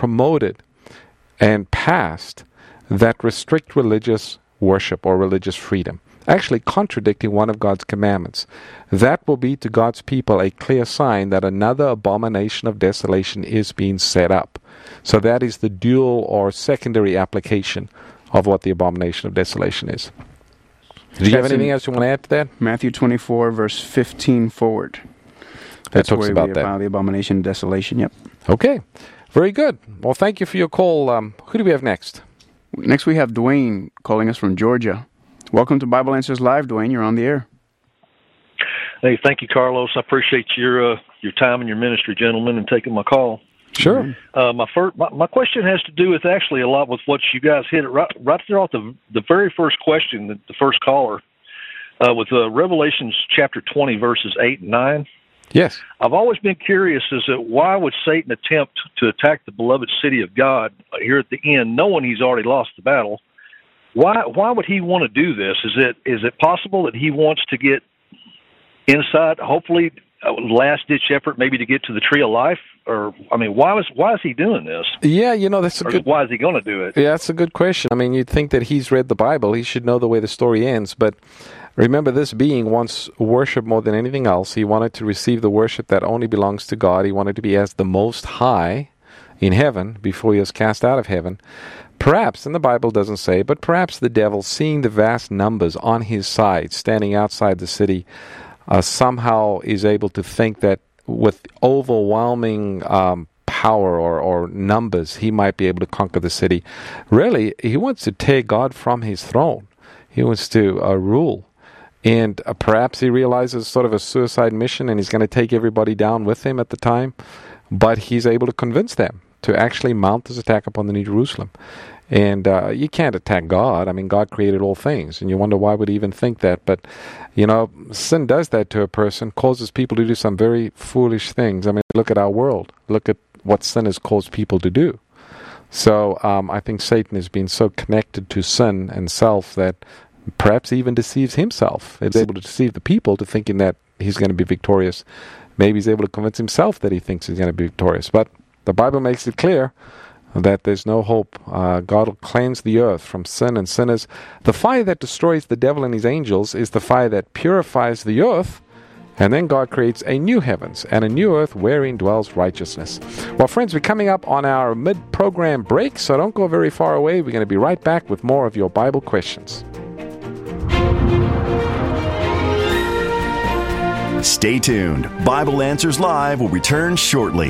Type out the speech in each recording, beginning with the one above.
promoted and passed that restrict religious worship or religious freedom, actually contradicting one of God's commandments. That will be to God's people a clear sign that another abomination of desolation is being set up. So that is the dual or secondary application of what the abomination of desolation is. Do you have anything else you want to add to that? Matthew 24, verse 15 forward. That talks about that. About the abomination of desolation, yep. Okay, very good. Well, thank you for your call. Who do we have next? Next we have Dwayne calling us from Georgia. Welcome to Bible Answers Live, Dwayne. You're on the air. Hey, thank you, Carlos. I appreciate your time and your ministry, gentlemen, and taking my call. Sure. My question has to do with actually a lot with what you guys hit right there off the very first question, the first caller, with Revelations chapter 20, verses 8 and 9. Yes. I've always been curious as to why would Satan attempt to attack the beloved city of God here at the end, knowing he's already lost the battle? Why would he want to do this? Is it possible that he wants to get inside, hopefully a last-ditch effort maybe to get to the tree of life? Or, I mean, why is he doing this? Yeah, that's a good... Why is he going to do it? Yeah, that's a good question. I mean, you'd think that he's read the Bible. He should know the way the story ends. But remember, this being wants worship more than anything else. He wanted to receive the worship that only belongs to God. He wanted to be as the Most High in heaven before he was cast out of heaven. Perhaps, and the Bible doesn't say, but perhaps the devil, seeing the vast numbers on his side, standing outside the city, somehow is able to think that with overwhelming power or numbers, he might be able to conquer the city. Really, he wants to tear God from his throne. He wants to rule. And perhaps he realizes sort of a suicide mission and he's going to take everybody down with him at the time. But he's able to convince them to actually mount this attack upon the New Jerusalem. And you can't attack God. I mean, God created all things. And you wonder why would he even think that. But, sin does that to a person, causes people to do some very foolish things. I mean, look at our world. Look at what sin has caused people to do. So I think Satan has been so connected to sin and self that perhaps he even deceives himself. He's able to deceive the people to thinking that he's going to be victorious. Maybe he's able to convince himself that he thinks he's going to be victorious. But the Bible makes it clear that there's no hope. God will cleanse the earth from sin and sinners. The fire that destroys the devil and his angels is the fire that purifies the earth, and then God creates a new heavens and a new earth wherein dwells righteousness. Well, friends, we're coming up on our mid-program break, so don't go very far away. We're going to be right back with more of your Bible questions. Stay tuned. Bible Answers Live will return shortly.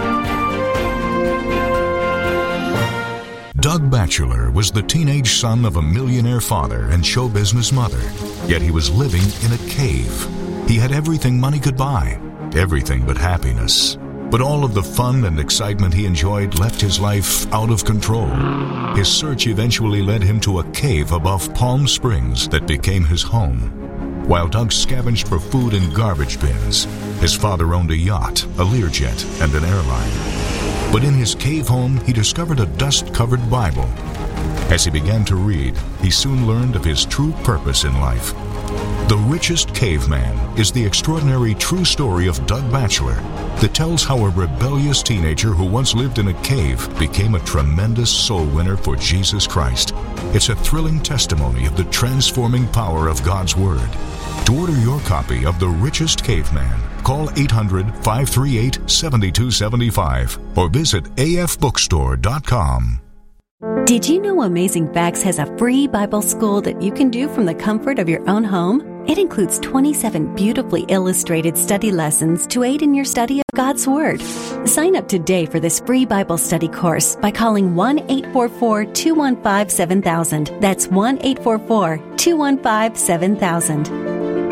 Doug Batchelor was the teenage son of a millionaire father and show business mother, yet he was living in a cave. He had everything money could buy, everything but happiness. But all of the fun and excitement he enjoyed left his life out of control. His search eventually led him to a cave above Palm Springs that became his home. While Doug scavenged for food in garbage bins, his father owned a yacht, a Learjet, and an airline. But in his cave home, he discovered a dust-covered Bible. As he began to read, he soon learned of his true purpose in life. The Richest Caveman is the extraordinary true story of Doug Batchelor that tells how a rebellious teenager who once lived in a cave became a tremendous soul winner for Jesus Christ. It's a thrilling testimony of the transforming power of God's Word. To order your copy of The Richest Caveman, call 800-538-7275 or visit afbookstore.com. Did you know Amazing Facts has a free Bible school that you can do from the comfort of your own home? It includes 27 beautifully illustrated study lessons to aid in your study of God's Word. Sign up today for this free Bible study course by calling 1-844-215-7000. That's 1-844-215-7000.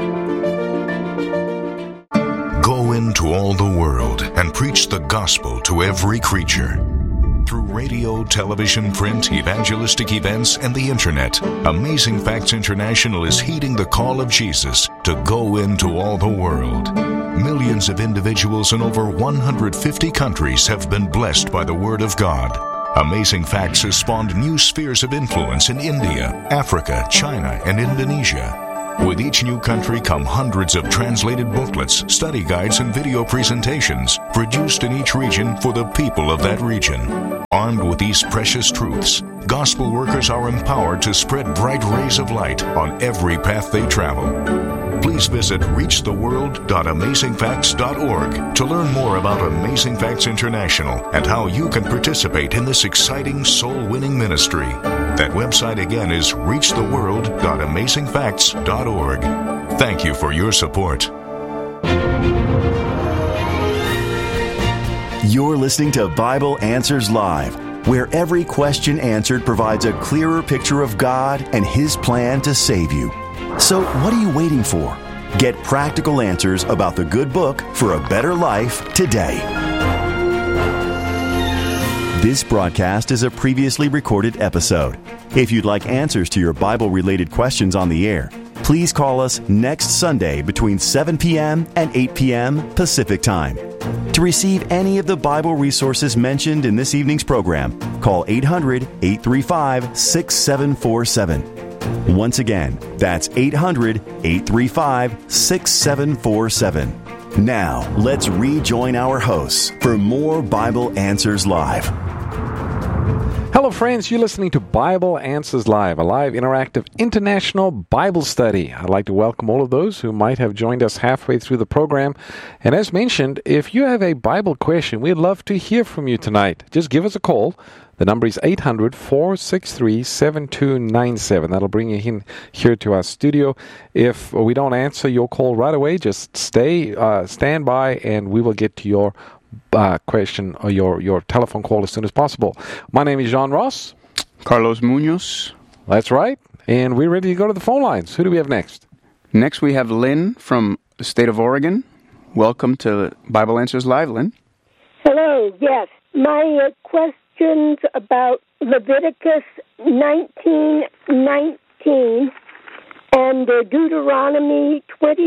Go into all the world and preach the gospel to every creature. Through radio, television, print, evangelistic events, and the internet, Amazing Facts International is heeding the call of Jesus to go into all the world. Millions of individuals in over 150 countries have been blessed by the Word of God. Amazing Facts has spawned new spheres of influence in India, Africa, China, and Indonesia. With each new country come hundreds of translated booklets, study guides, and video presentations produced in each region for the people of that region. Armed with these precious truths, gospel workers are empowered to spread bright rays of light on every path they travel. Please visit reachtheworld.amazingfacts.org to learn more about Amazing Facts International and how you can participate in this exciting soul-winning ministry. That website again is reachtheworld.amazingfacts.org. Thank you for your support. You're listening to Bible Answers Live, where every question answered provides a clearer picture of God and His plan to save you. So what are you waiting for? Get practical answers about the good book for a better life today. This broadcast is a previously recorded episode. If you'd like answers to your Bible-related questions on the air, please call us next Sunday between 7 p.m. and 8 p.m. Pacific Time. To receive any of the Bible resources mentioned in this evening's program, call 800-835-6747. Once again, that's 800-835-6747. Now, let's rejoin our hosts for more Bible Answers Live. Hello, friends. You're listening to Bible Answers Live, a live, interactive, international Bible study. I'd like to welcome all of those who might have joined us halfway through the program. And as mentioned, if you have a Bible question, we'd love to hear from you tonight. Just give us a call. The number is 800-463-7297. That'll bring you in here to our studio. If we don't answer your call right away, just stand by, and we will get to your question or your telephone call as soon as possible. My name is John Ross. Carlos Munoz. That's right. And we're ready to go to the phone lines. Who do we have next? Next, we have Lynn from the state of Oregon. Welcome to Bible Answers Live, Lynn. Hello. Yes. My questions about Leviticus 19:19 and Deuteronomy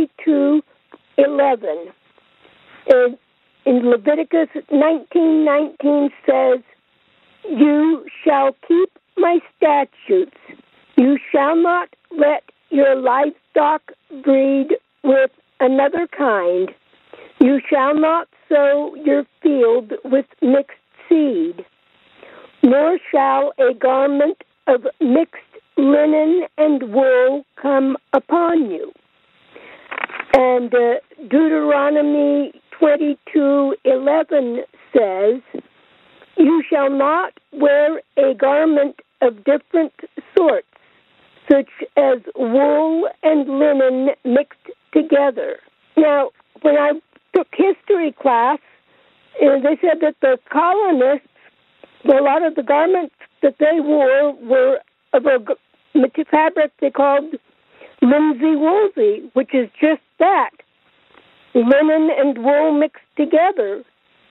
22:11. In Leviticus 19:19 says, "You shall keep my statutes. You shall not let your livestock breed with another kind. You shall not sow your field with mixed seed, nor shall a garment of mixed linen and wool come upon you." And Deuteronomy 22:11 says, "You shall not wear a garment of different sorts, such as wool and linen mixed together." Now, when I took history class, they said that the colonists, a lot of the garments that they wore were of a fabric they called linsey-woolsey, which is just that. Linen and wool mixed together.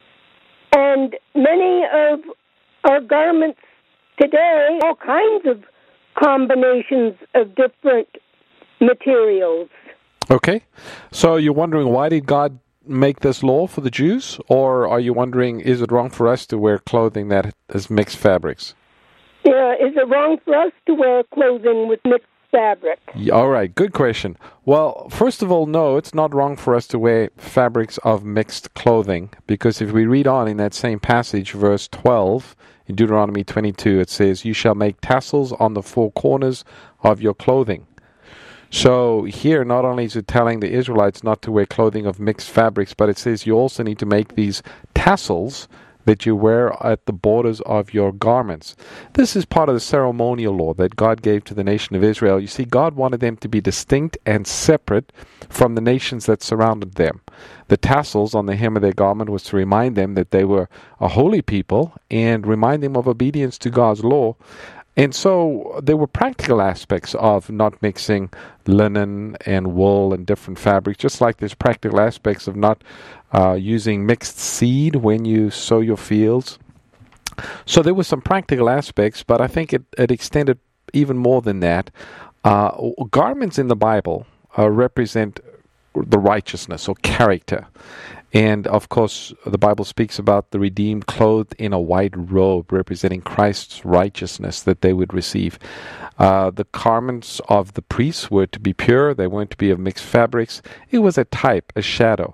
And many of our garments today, all kinds of combinations of different materials. Okay. So you're wondering, why did God make this law for the Jews? Or are you wondering, is it wrong for us to wear clothing that is mixed fabrics? Yeah, is it wrong for us to wear clothing with mixed fabric? All right, good question. Well, first of all, no, it's not wrong for us to wear fabrics of mixed clothing, because if we read on in that same passage, verse 12, in Deuteronomy 22, it says, "You shall make tassels on the four corners of your clothing." So here, not only is it telling the Israelites not to wear clothing of mixed fabrics, but it says you also need to make these tassels that you wear at the borders of your garments. This is part of the ceremonial law that God gave to the nation of Israel. You see, God wanted them to be distinct and separate from the nations that surrounded them. The tassels on the hem of their garment was to remind them that they were a holy people and remind them of obedience to God's law. And so there were practical aspects of not mixing linen and wool and different fabrics, just like there's practical aspects of not using mixed seed when you sow your fields. So there were some practical aspects, but I think it extended even more than that. Garments in the Bible represent the righteousness or character. And, of course, the Bible speaks about the redeemed clothed in a white robe representing Christ's righteousness that they would receive. The garments of the priests were to be pure. They weren't to be of mixed fabrics. It was a type, a shadow.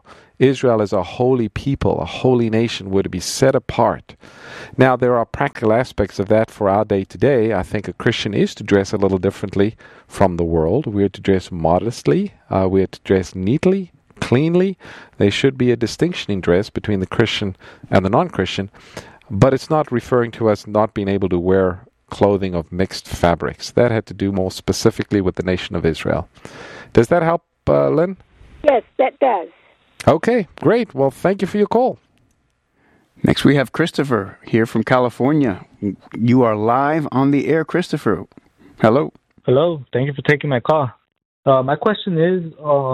Israel as a holy people, a holy nation, were to be set apart. Now, there are practical aspects of that for our day today. I think a Christian is to dress a little differently from the world. We're to dress modestly. We're to dress neatly, cleanly. There should be a distinction in dress between the Christian and the non-Christian, but it's not referring to us not being able to wear clothing of mixed fabrics. That had to do more specifically with the nation of Israel. Does that help, Lynn? Yes, that does. Okay, great. Well, thank you for your call. Next, we have Christopher here from California. You are live on the air, Christopher. Hello. Hello. Thank you for taking my call. My question is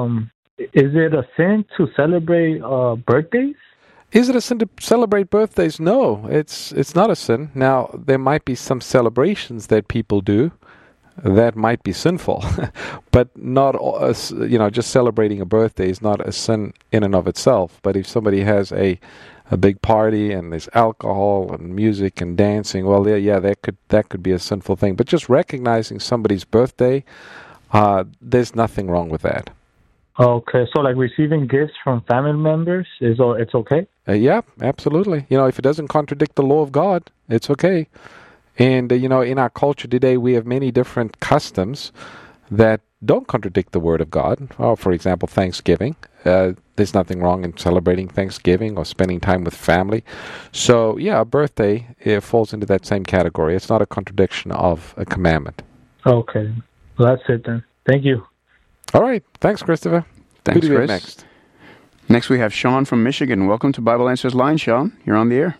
it a sin to celebrate birthdays? Is it a sin to celebrate birthdays? No, it's not a sin. Now, there might be some celebrations that people do that might be sinful, but not, just celebrating a birthday is not a sin in and of itself. But if somebody has a big party and there's alcohol and music and dancing, well, that could be a sinful thing. But just recognizing somebody's birthday, there's nothing wrong with that. Okay, so like receiving gifts from family members, it's okay? Yeah, absolutely. If it doesn't contradict the law of God, it's okay. And, in our culture today, we have many different customs that don't contradict the Word of God. For example, Thanksgiving. There's nothing wrong in celebrating Thanksgiving or spending time with family. So, a birthday, it falls into that same category. It's not a contradiction of a commandment. Okay. Well, that's it then. Thank you. All right. Thanks, Christopher. Thanks, Who do we have Chris. next? Next, we have Sean from Michigan. Welcome to Bible Answers Line, Sean. You're on the air.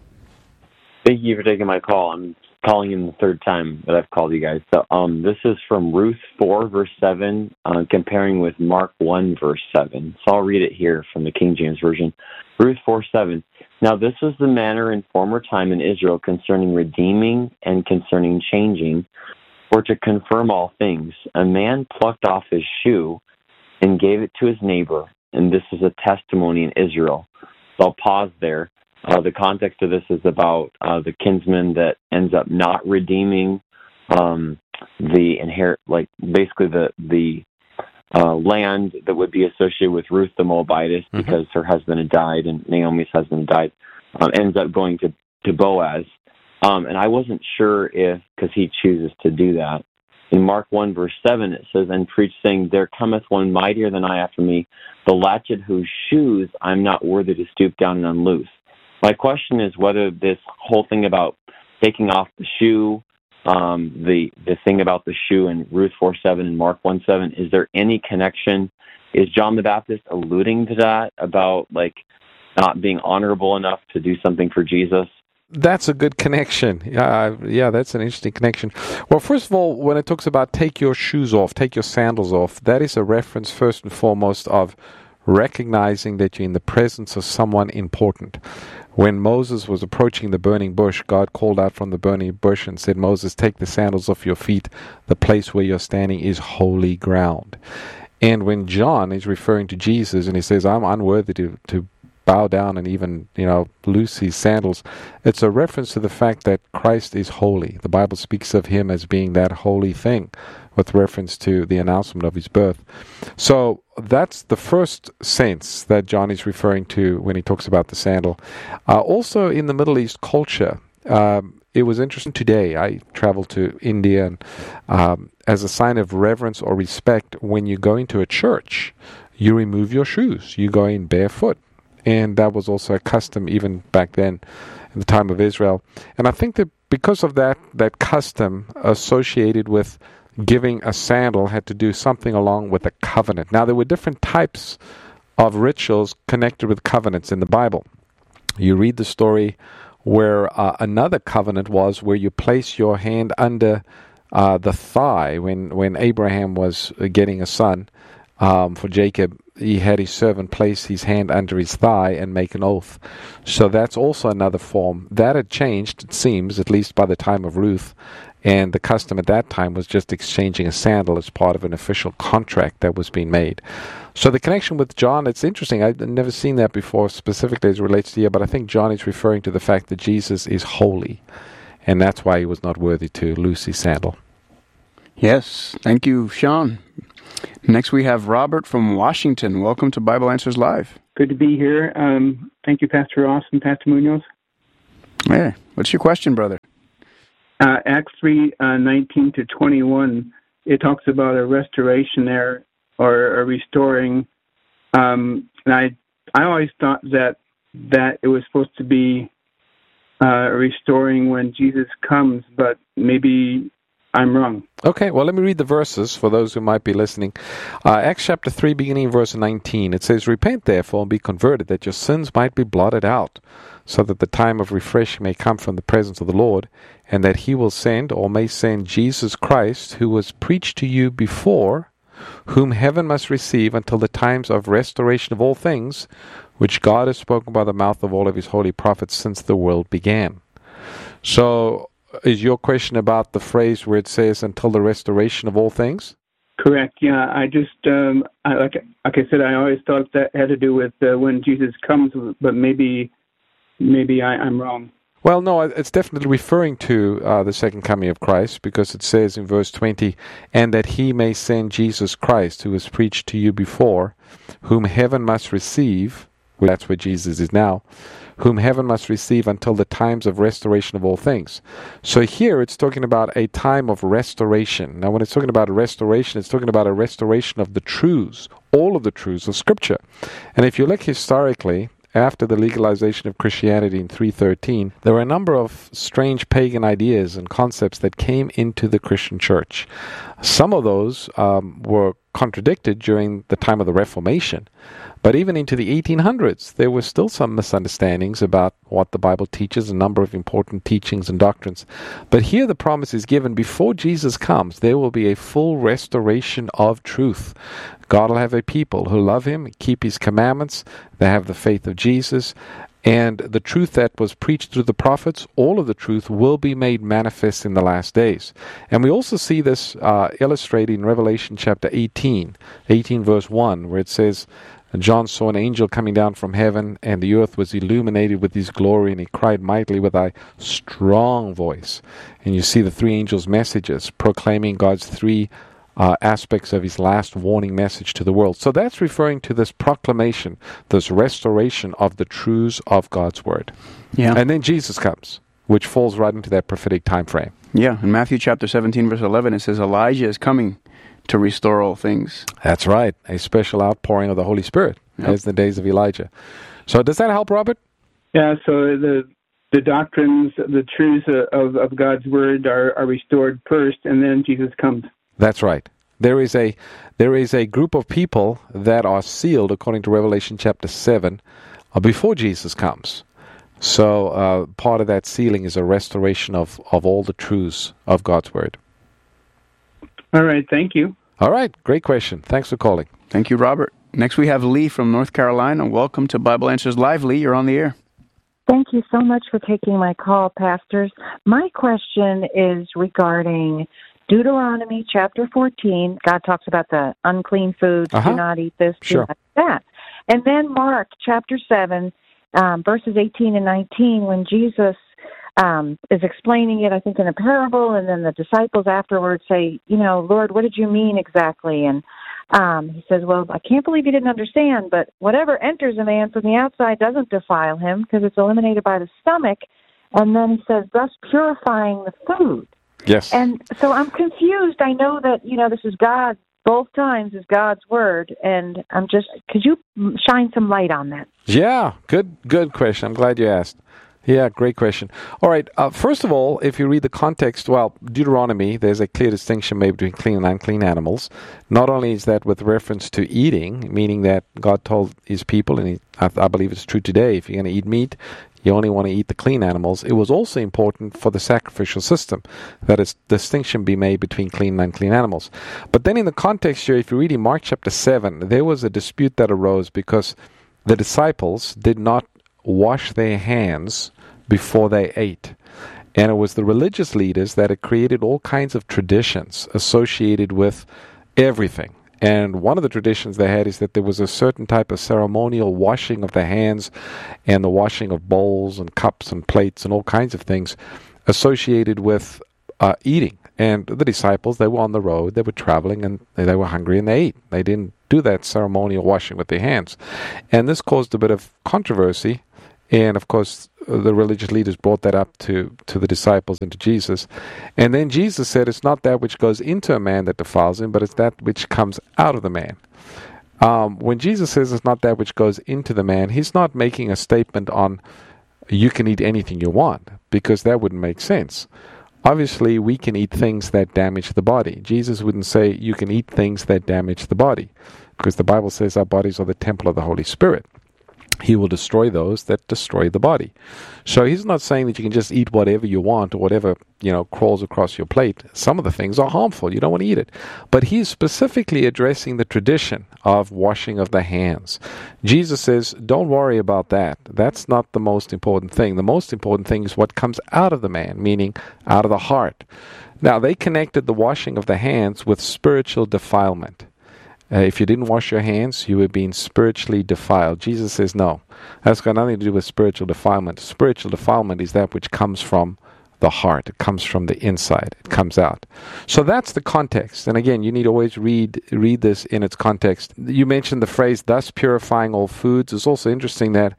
Thank you for taking my call. I'm calling in the third time that I've called you guys. So, this is from Ruth 4, verse 7, comparing with Mark 1, verse 7. So I'll read it here from the King James Version. Ruth 4, 7. Now this was the manner in former time in Israel concerning redeeming and concerning changing, for to confirm all things. A man plucked off his shoe and gave it to his neighbor, and this is a testimony in Israel. So I'll pause there. The context of this is about the kinsman that ends up not redeeming the land that would be associated with Ruth the Moabitess, because her husband had died and Naomi's husband died, ends up going to Boaz. And I wasn't sure because he chooses to do that. In Mark 1, verse 7, it says, and preached, saying, there cometh one mightier than I after me, the latchet whose shoes I'm not worthy to stoop down and unloose. My question is whether this whole thing about taking off the shoe, the thing about the shoe in Ruth 4:7 and Mark 1:7, is there any connection? Is John the Baptist alluding to that about not being honorable enough to do something for Jesus? That's a good connection. That's an interesting connection. Well, first of all, when it talks about take your shoes off, take your sandals off, that is a reference first and foremost of recognizing that you're in the presence of someone important. When Moses was approaching the burning bush, God called out from the burning bush and said, Moses, take the sandals off your feet. The place where you're standing is holy ground. And when John is referring to Jesus and he says, I'm unworthy to bow down and even, loose his sandals, it's a reference to the fact that Christ is holy. The Bible speaks of him as being that holy thing with reference to the announcement of his birth. So that's the first sense that John is referring to when he talks about the sandal. Also in the Middle East culture, it was interesting today. I traveled to India, and as a sign of reverence or respect, when you go into a church, you remove your shoes. You go in barefoot. And that was also a custom even back then in the time of Israel. And I think that because of that custom associated with giving a sandal had to do something along with a covenant. Now, there were different types of rituals connected with covenants in the Bible. You read the story where another covenant was where you place your hand under the thigh. When Abraham was getting a son for Jacob, he had his servant place his hand under his thigh and make an oath. So that's also another form. That had changed, it seems, at least by the time of Ruth. And the custom at that time was just exchanging a sandal as part of an official contract that was being made. So the connection with John, it's interesting. I've never seen that before, specifically as it relates to you, but I think John is referring to the fact that Jesus is holy. And that's why he was not worthy to loose his sandal. Yes, thank you, Sean. Next we have Robert from Washington. Welcome to Bible Answers Live. Good to be here. Thank you, Pastor Ross and Pastor Munoz. Hey, what's your question, brother? Acts 3:19 to 21. It talks about a restoration there, or a restoring. And I always thought that it was supposed to be restoring when Jesus comes, but maybe I'm wrong. Okay, well, let me read the verses for those who might be listening. Acts chapter 3, beginning in verse 19, it says, "Repent therefore and be converted, that your sins might be blotted out, so that the time of refreshing may come from the presence of the Lord, and that he will send, or may send, Jesus Christ, who was preached to you before, whom heaven must receive until the times of restoration of all things, which God has spoken by the mouth of all of his holy prophets since the world began." So, is your question about the phrase where it says, until the restoration of all things? Correct, yeah. I just, like I said, I always thought that had to do with when Jesus comes, but maybe I'm wrong. Well, no, it's definitely referring to the second coming of Christ, because it says in verse 20, "And that he may send Jesus Christ, who was preached to you before, whom heaven must receive," well, that's where Jesus is now, "whom heaven must receive until the times of restoration of all things." So here it's talking about a time of restoration. Now, when it's talking about a restoration, it's talking about a restoration of the truths, all of the truths of Scripture. And if you look historically, after the legalization of Christianity in 313, there were a number of strange pagan ideas and concepts that came into the Christian church. Some of those were contradicted during the time of the Reformation. But even into the 1800s, there were still some misunderstandings about what the Bible teaches, a number of important teachings and doctrines. But here the promise is given, before Jesus comes, there will be a full restoration of truth. God will have a people who love him, keep his commandments, they have the faith of Jesus, and the truth that was preached through the prophets, all of the truth will be made manifest in the last days. And we also see this illustrated in Revelation chapter 18 verse 1, where it says, "John saw an angel coming down from heaven, and the earth was illuminated with his glory, and he cried mightily with a strong voice." And you see the three angels' messages proclaiming God's three aspects of his last warning message to the world. So that's referring to this proclamation, this restoration of the truths of God's word. Yeah. And then Jesus comes, which falls right into that prophetic time frame. Yeah, in Matthew chapter 17, verse 11, it says Elijah is coming to restore all things. That's right. A special outpouring of the Holy Spirit, as the days of Elijah. So does that help, Robert? Yeah, so the doctrines, the truths of God's word are restored first, and then Jesus comes. That's right. There is a group of people that are sealed, according to Revelation chapter 7, before Jesus comes. So part of that sealing is a restoration of all the truths of God's word. All right, thank you. All right, great question. Thanks for calling. Thank you, Robert. Next we have Lee from North Carolina. Welcome to Bible Answers Live. Lee, you're on the air. Thank you so much for taking my call, pastors. My question is regarding Deuteronomy chapter 14. God talks about the unclean foods, do not eat this, do not eat that. And then Mark chapter 7, verses 18 and 19, when Jesus is explaining it, I think, in a parable, and then the disciples afterwards say, "Lord, what did you mean exactly?" And he says, "Well, I can't believe you didn't understand, but whatever enters a man from the outside doesn't defile him, because it's eliminated by the stomach." And then he says, "Thus purifying the food." Yes. And so I'm confused. I know that, this is God, both times is God's word, and could you shine some light on that? Yeah, good question. I'm glad you asked. Yeah, great question. All right, first of all, if you read the context, Deuteronomy, there's a clear distinction made between clean and unclean animals. Not only is that with reference to eating, meaning that God told his people, and I believe it's true today, if you're going to eat meat, you only want to eat the clean animals. It was also important for the sacrificial system that a distinction be made between clean and unclean animals. But then in the context here, if you read in Mark chapter 7, there was a dispute that arose because the disciples did not wash their hands before they ate. And it was the religious leaders that had created all kinds of traditions associated with everything. And one of the traditions they had is that there was a certain type of ceremonial washing of the hands and the washing of bowls and cups and plates and all kinds of things associated with eating. And the disciples, they were on the road, they were traveling, and they were hungry, and they ate. They didn't do that ceremonial washing with their hands. And this caused a bit of controversy. And, of course, the religious leaders brought that up to the disciples and to Jesus. And then Jesus said, it's not that which goes into a man that defiles him, but it's that which comes out of the man. When Jesus says it's not that which goes into the man, he's not making a statement on you can eat anything you want, because that wouldn't make sense. Obviously, we can eat things that damage the body. Jesus wouldn't say you can eat things that damage the body, because the Bible says our bodies are the temple of the Holy Spirit. He will destroy those that destroy the body. So he's not saying that you can just eat whatever you want or whatever, crawls across your plate. Some of the things are harmful. You don't want to eat it. But he's specifically addressing the tradition of washing of the hands. Jesus says, don't worry about that. That's not the most important thing. The most important thing is what comes out of the man, meaning out of the heart. Now, they connected the washing of the hands with spiritual defilement. If you didn't wash your hands, you were being spiritually defiled. Jesus says, no, that's got nothing to do with spiritual defilement. Spiritual defilement is that which comes from the heart. It comes from the inside. It comes out. So that's the context. And again, you need to always read this in its context. You mentioned the phrase, thus purifying all foods. It's also interesting that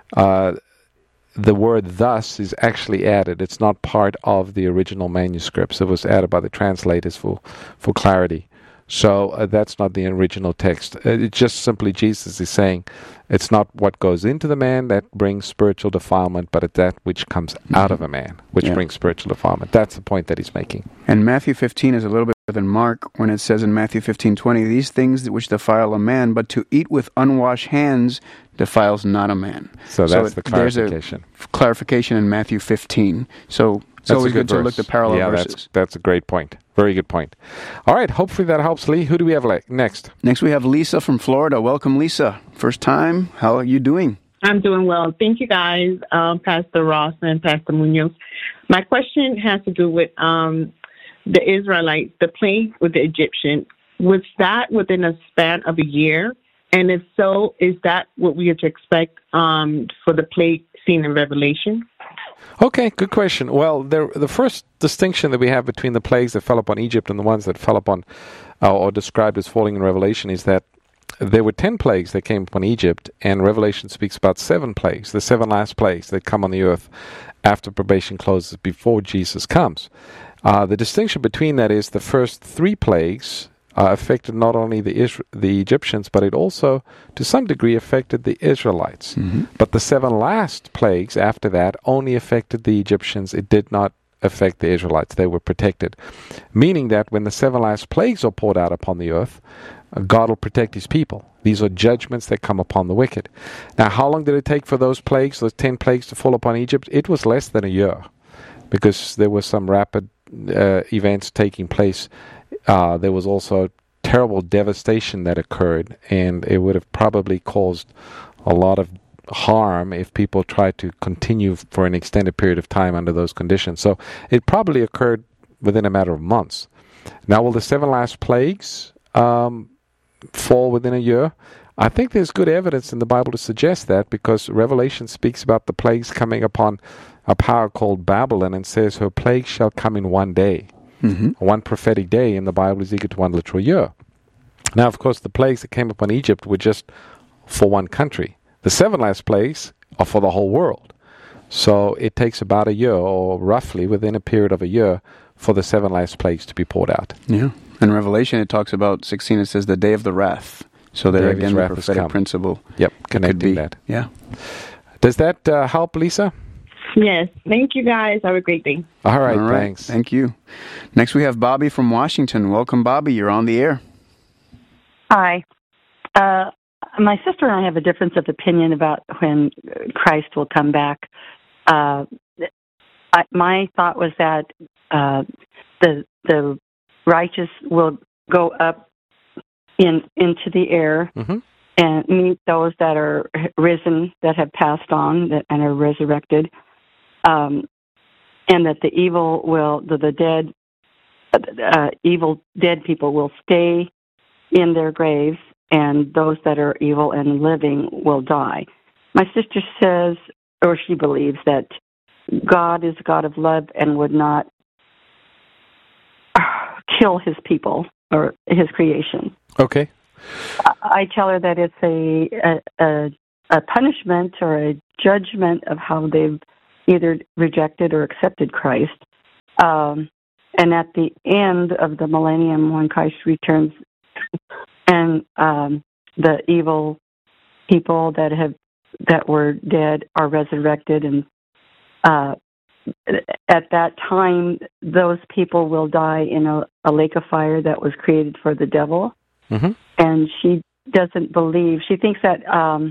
the word thus is actually added. It's not part of the original manuscripts. It was added by the translators for clarity. So that's not the original text. It's just simply Jesus is saying it's not what goes into the man that brings spiritual defilement, but it's that which comes out of a man which brings spiritual defilement. That's the point that he's making. And Matthew 15 is a little bit better than Mark when it says in Matthew 15:20, these things which defile a man, but to eat with unwashed hands defiles not a man. So that's the clarification. There's a clarification in Matthew 15. So it's always good to look at the parallel verses. That's a great point. Very good point. All right, hopefully that helps, Lee. Who do we have next? Next we have Lisa from Florida. Welcome, Lisa. First time. How are you doing? I'm doing well. Thank you, guys, Pastor Ross and Pastor Munoz. My question has to do with the Israelites, the plague with the Egyptians. Was that within a span of a year? And if so, is that what we are to expect for the plague seen in Revelation? Okay, good question. Well, the first distinction that we have between the plagues that fell upon Egypt and the ones that fell upon, or described as falling in Revelation, is that there were 10 plagues that came upon Egypt, and Revelation speaks about 7 plagues, the 7 last plagues that come on the earth after probation closes, before Jesus comes. The distinction between that is the first 3 plagues affected not only the Egyptians, but it also, to some degree, affected the Israelites. Mm-hmm. But the 7 last plagues after that only affected the Egyptians. It did not affect the Israelites. They were protected. Meaning that when the 7 last plagues are poured out upon the earth, God will protect his people. These are judgments that come upon the wicked. Now, how long did it take for those 10 plagues to fall upon Egypt? It was less than a year, because there were some rapid events taking place. There was also terrible devastation that occurred, and it would have probably caused a lot of harm if people tried to continue for an extended period of time under those conditions. So it probably occurred within a matter of months. Now, will the 7 last plagues fall within a year? I think there's good evidence in the Bible to suggest that, because Revelation speaks about the plagues coming upon a power called Babylon and says her plagues shall come in one day. Mm-hmm. One prophetic day in the Bible is equal to 1 literal year. Now, of course, the plagues that came upon Egypt were just for one country. The 7 last plagues are for the whole world. So it takes about a year, or roughly within a period of a year, for the 7 last plagues to be poured out. Yeah. In Revelation, it talks about 16, it says the day of the wrath. So there again, the prophetic principle. Yep, connecting that. Yeah. Does that help, Lisa? Yes. Thank you, guys. Have a great day. All right, thanks. Thank you. Next, we have Bobby from Washington. Welcome, Bobby. You're on the air. Hi. My sister and I have a difference of opinion about when Christ will come back. My thought was that the righteous will go up into the air, mm-hmm. and meet those that are risen, that have passed on, and are resurrected, and that the evil dead people will stay in their graves, and those that are evil and living will die. My sister says, or she believes, that God is a God of love and would not kill his people or his creation. Okay. I tell her that it's a punishment or a judgment of how they've either rejected or accepted Christ. And at the end of the millennium, when Christ returns, and the evil people that were dead are resurrected, and at that time, those people will die in a lake of fire that was created for the devil. Mm-hmm. And she doesn't believe. She thinks that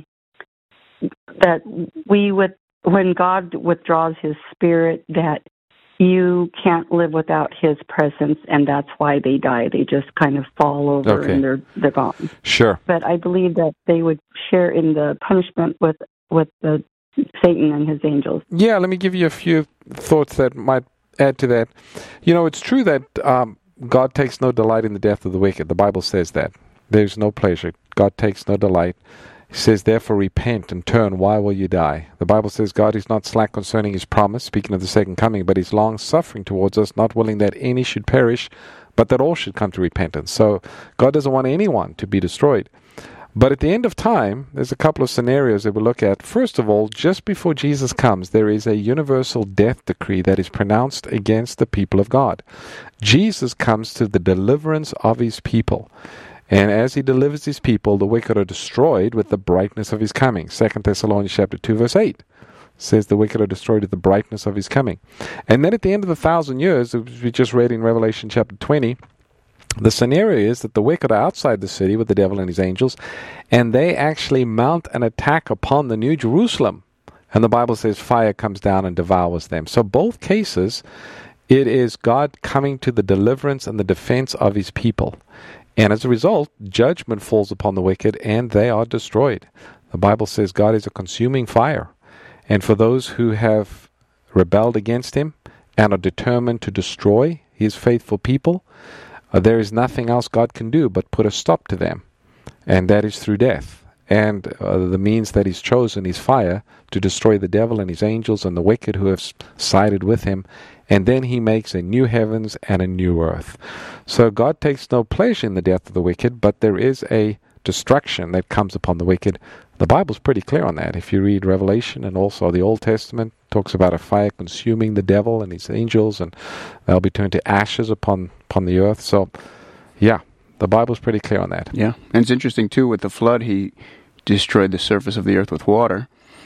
when God withdraws His Spirit, that you can't live without His presence, and that's why they die. They just kind of fall over and they're gone. Sure. But I believe that they would share in the punishment with the Satan and his angels. Yeah, let me give you a few thoughts that might add to that. It's true that God takes no delight in the death of the wicked. The Bible says that. There's no pleasure. God takes no delight. He says, therefore, repent and turn. Why will you die? The Bible says God is not slack concerning His promise, speaking of the second coming, but He's long-suffering towards us, not willing that any should perish, but that all should come to repentance. So God doesn't want anyone to be destroyed. But at the end of time, there's a couple of scenarios that we'll look at. First of all, just before Jesus comes, there is a universal death decree that is pronounced against the people of God. Jesus comes to the deliverance of His people. And as He delivers His people, the wicked are destroyed with the brightness of His coming. 2 Thessalonians chapter 2, verse 8 says the wicked are destroyed with the brightness of His coming. And then at the end of the 1,000 years, as we just read in Revelation chapter 20, the scenario is that the wicked are outside the city with the devil and his angels, and they actually mount an attack upon the New Jerusalem. And the Bible says fire comes down and devours them. So both cases, it is God coming to the deliverance and the defense of His people. And as a result, judgment falls upon the wicked, and they are destroyed. The Bible says God is a consuming fire. And for those who have rebelled against Him and are determined to destroy His faithful people, there is nothing else God can do but put a stop to them. And that is through death. And the means that He's chosen is fire to destroy the devil and his angels and the wicked who have sided with Him. And then He makes a new heavens and a new earth. So God takes no pleasure in the death of the wicked, but there is a destruction that comes upon the wicked. The Bible's pretty clear on that. If you read Revelation and also the Old Testament, it talks about a fire consuming the devil and his angels, and they'll be turned to ashes upon the earth. So, yeah, the Bible's pretty clear on that. Yeah, and it's interesting, too, with the flood, He destroyed the surface of the earth with water.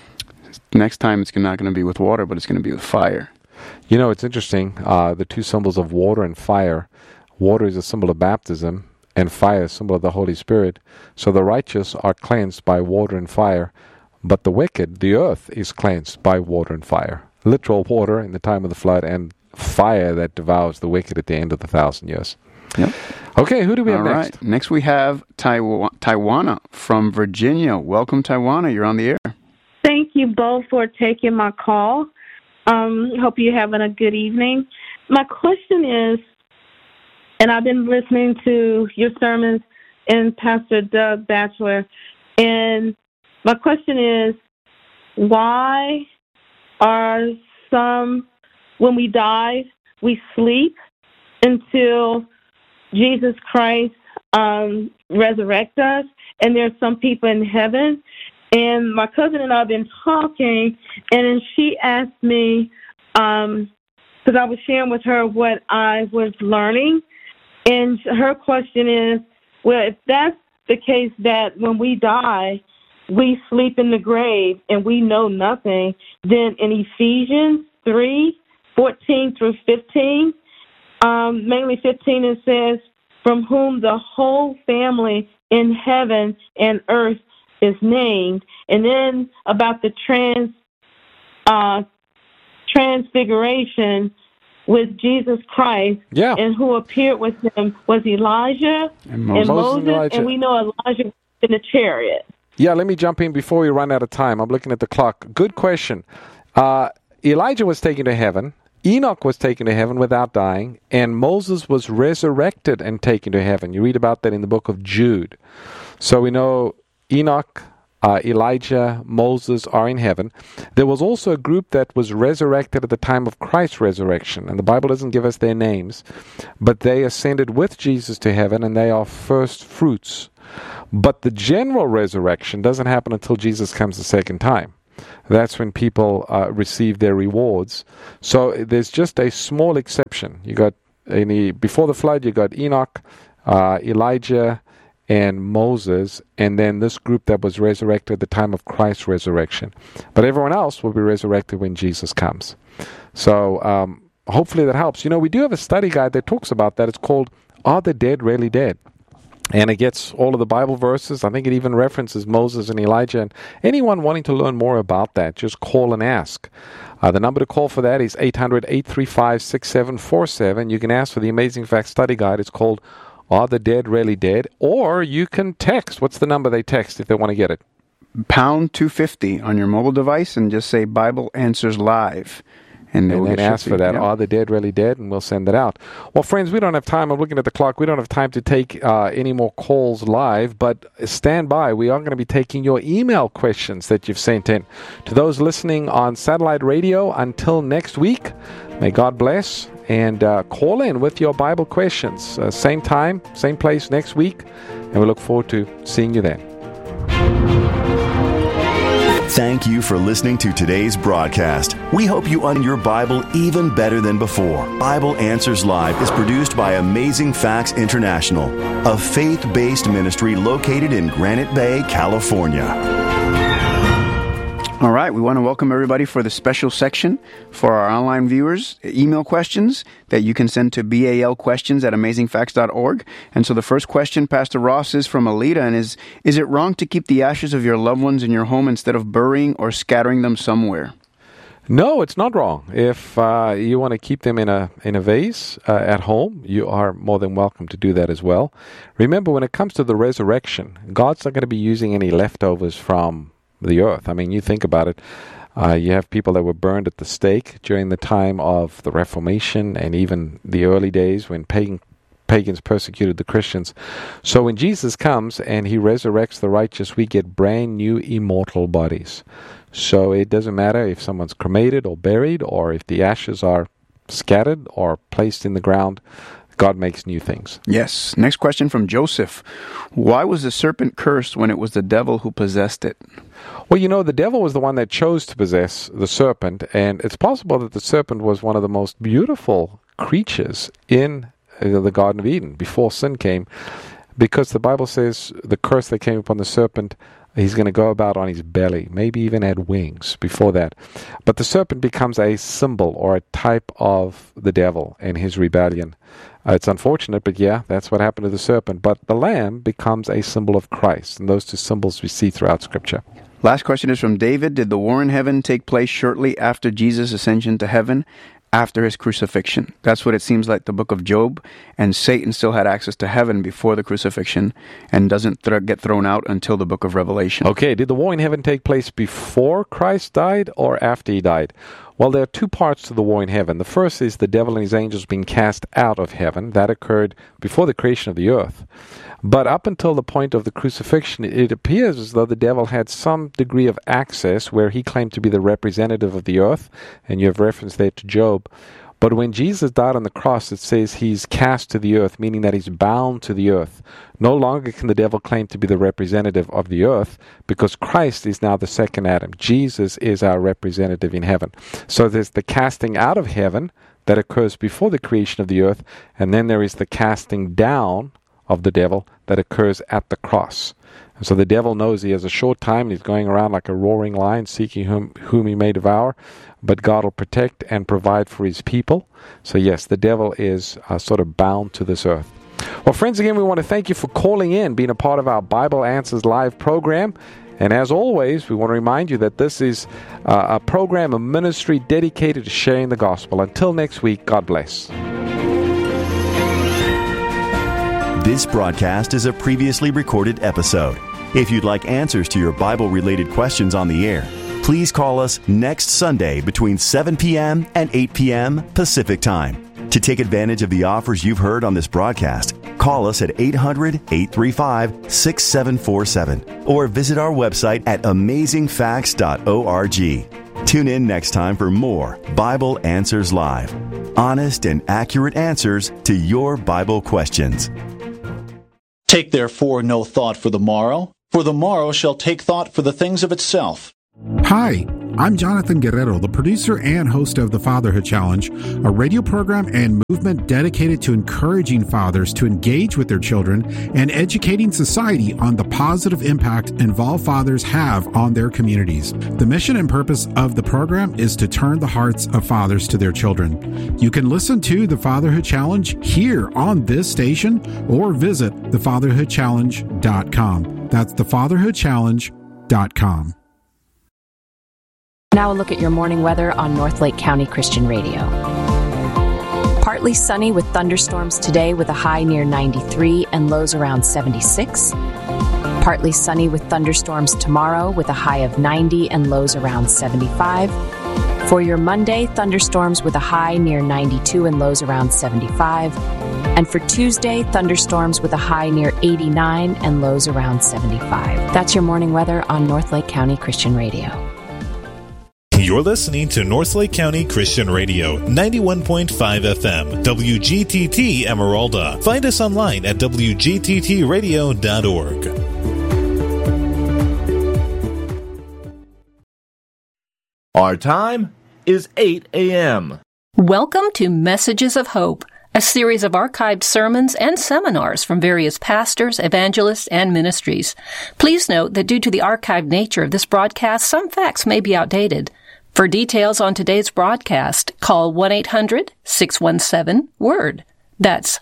Next time it's not going to be with water, but it's going to be with fire. It's interesting, the two symbols of water and fire. Water is a symbol of baptism, and fire is a symbol of the Holy Spirit. So the righteous are cleansed by water and fire, but the wicked, the earth, is cleansed by water and fire. Literal water in the time of the flood, and fire that devours the wicked at the end of the 1,000 years. Yep. Okay, who do we have next? Right. Next we have Taiwana from Virginia. Welcome, Taiwana. You're on the air. Thank you both for taking my call. Hope you're having a good evening. My question is, and I've been listening to your sermons and Pastor Doug Batchelor, and my question is, why are some, when we die, we sleep until Jesus Christ resurrect us, and there's some people in heaven? And my cousin and I have been talking, and then she asked me, because I was sharing with her what I was learning, and her question is, well, if that's the case, that when we die, we sleep in the grave and we know nothing, then in Ephesians 3:14 through 15, mainly 15, it says, from whom the whole family in heaven and earth is named. And then about the transfiguration with Jesus Christ, and who appeared with Him was Elijah and Moses, and we know Elijah was in the chariot. Yeah, let me jump in before we run out of time. I'm looking at the clock. Good question. Elijah was taken to heaven. Enoch was taken to heaven without dying, and Moses was resurrected and taken to heaven. You read about that in the book of Jude. So we know Enoch Elijah, Moses are in heaven. There was also a group that was resurrected at the time of Christ's resurrection, and the Bible doesn't give us their names, but they ascended with Jesus to heaven, and they are first fruits. But the general resurrection doesn't happen until Jesus comes the second time. That's when people receive their rewards. So there's just a small exception. You got before the flood, you got Enoch, Elijah, and Moses, and then this group that was resurrected at the time of Christ's resurrection. But everyone else will be resurrected when Jesus comes. So hopefully that helps. We do have a study guide that talks about that. It's called Are the Dead Really Dead? And it gets all of the Bible verses. I think it even references Moses and Elijah. And anyone wanting to learn more about that, just call and ask. The number to call for that is 800-835-6747. You can ask for the Amazing Facts Study Guide. It's called Are the Dead Really Dead? Or you can text. What's the number they text if they want to get it? Pound 250 on your mobile device and just say Bible Answers Live. And then ask for that. Yeah. Are the dead really dead? And we'll send it out. Well, friends, we don't have time. I'm looking at the clock. We don't have time to take any more calls live, but stand by. We are going to be taking your email questions that you've sent in. To those listening on satellite radio, until next week, may God bless. And call in with your Bible questions. Same time, same place next week. And we look forward to seeing you then. Thank you for listening to today's broadcast. We hope you understand your Bible even better than before. Bible Answers Live is produced by Amazing Facts International, a faith-based ministry located in Granite Bay, California. All right, we want to welcome everybody for the special section for our online viewers, email questions that you can send to balquestions@amazingfacts.org. And so the first question, Pastor Ross, is from Alita, and is it wrong to keep the ashes of your loved ones in your home instead of burying or scattering them somewhere? No, it's not wrong. If you want to keep them in a vase at home, you are more than welcome to do that as well. Remember, when it comes to the resurrection, God's not going to be using any leftovers from the earth. I mean, you think about it. You have people that were burned at the stake during the time of the Reformation and even the early days when pagans persecuted the Christians. So when Jesus comes and he resurrects the righteous, we get brand new immortal bodies. So it doesn't matter if someone's cremated or buried or if the ashes are scattered or placed in the ground. God makes new things. Yes. Next question from Joseph. Why was the serpent cursed when it was the devil who possessed it? Well, the devil was the one that chose to possess the serpent, and it's possible that the serpent was one of the most beautiful creatures in the Garden of Eden before sin came, because the Bible says the curse that came upon the serpent, he's going to go about on his belly, maybe even had wings before that. But the serpent becomes a symbol or a type of the devil and his rebellion. It's unfortunate, but yeah, that's what happened to the serpent. But the lamb becomes a symbol of Christ, and those two symbols we see throughout Scripture. Last question is from David. Did the war in heaven take place shortly after Jesus' ascension to heaven, after his crucifixion? That's what it seems like the book of Job, and Satan still had access to heaven before the crucifixion and doesn't get thrown out until the book of Revelation. Okay, did the war in heaven take place before Christ died or after he died? Well, there are two parts to the war in heaven. The first is the devil and his angels being cast out of heaven. That occurred before the creation of the earth. But up until the point of the crucifixion, it appears as though the devil had some degree of access where he claimed to be the representative of the earth, and you have reference there to Job. But when Jesus died on the cross, it says he's cast to the earth, meaning that he's bound to the earth. No longer can the devil claim to be the representative of the earth, because Christ is now the second Adam. Jesus is our representative in heaven. So there's the casting out of heaven that occurs before the creation of the earth, and then there is the casting down of the devil that occurs at the cross. And so the devil knows he has a short time, and he's going around like a roaring lion seeking whom he may devour, but God will protect and provide for his people. So yes, the devil is sort of bound to this earth. Well, friends, again, we want to thank you for calling in, being a part of our Bible Answers Live program. And as always, we want to remind you that this is a program, a ministry dedicated to sharing the gospel. Until next week, God bless. This broadcast is a previously recorded episode. If you'd like answers to your Bible-related questions on the air, please call us next Sunday between 7 p.m. and 8 p.m. Pacific Time. To take advantage of the offers you've heard on this broadcast, Call us at 800-835-6747 or visit our website at amazingfacts.org. Tune in next time for more Bible Answers Live. Honest and accurate answers to your Bible questions. Take therefore no thought for the morrow shall take thought for the things of itself. Hi, I'm Jonathan Guerrero, the producer and host of the Fatherhood Challenge, a radio program and movement dedicated to encouraging fathers to engage with their children and educating society on the positive impact involved fathers have on their communities. The mission and purpose of the program is to turn the hearts of fathers to their children. You can listen to the Fatherhood Challenge here on this station or visit thefatherhoodchallenge.com. That's thefatherhoodchallenge.com. Now a look at your morning weather on North Lake County Christian Radio. Partly sunny with thunderstorms today with a high near 93 and lows around 76. Partly sunny with thunderstorms tomorrow with a high of 90 and lows around 75. For your Monday, thunderstorms with a high near 92 and lows around 75. And for Tuesday, thunderstorms with a high near 89 and lows around 75. That's your morning weather on North Lake County Christian Radio. You're listening to North Lake County Christian Radio, 91.5 FM, WGTT Emeralda. Find us online at wgttradio.org. Our time is 8 a.m. Welcome to Messages of Hope, a series of archived sermons and seminars from various pastors, evangelists, and ministries. Please note that due to the archived nature of this broadcast, some facts may be outdated. For details on today's broadcast, call 1-800-617-WORD. That's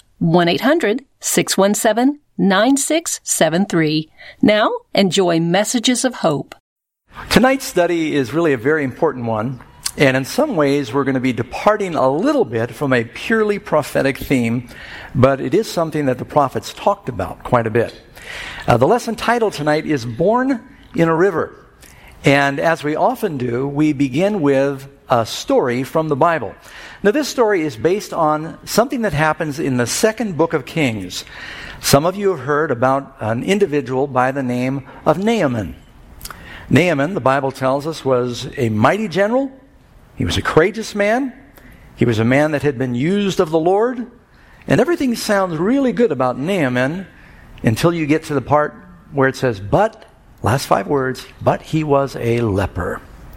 1-800-617-9673. Now, enjoy Messages of Hope. Tonight's study is really a very important one, and in some ways we're going to be departing a little bit from a purely prophetic theme, but it is something that the prophets talked about quite a bit. The lesson title tonight is Born in a River. And as we often do, we begin with a story from the Bible. Now, this story is based on something that happens in the second book of Kings. Some of you have heard about an individual by the name of Naaman. Naaman, the Bible tells us, was a mighty general. He was a courageous man. He was a man that had been used of the Lord. And everything sounds really good about Naaman until you get to the part where it says, but, last 5 words, but he was a leper.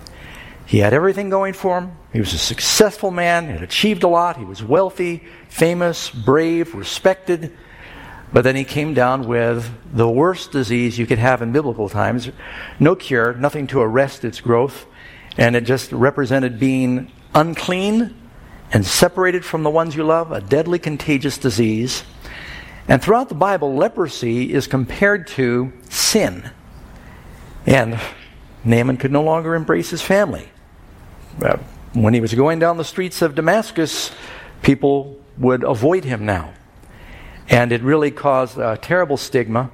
He had everything going for him. He was a successful man, had achieved a lot. He was wealthy, famous, brave, respected. But then he came down with the worst disease you could have in biblical times. No cure, nothing to arrest its growth. And it just represented being unclean and separated from the ones you love, a deadly contagious disease. And throughout the Bible, leprosy is compared to sin. And Naaman could no longer embrace his family. When he was going down the streets of Damascus, people would avoid him now. And it really caused a terrible stigma.